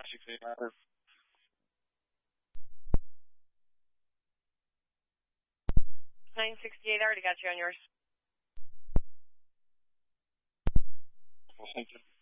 568 Rapper. 968, already got you on yours. Well, thank you.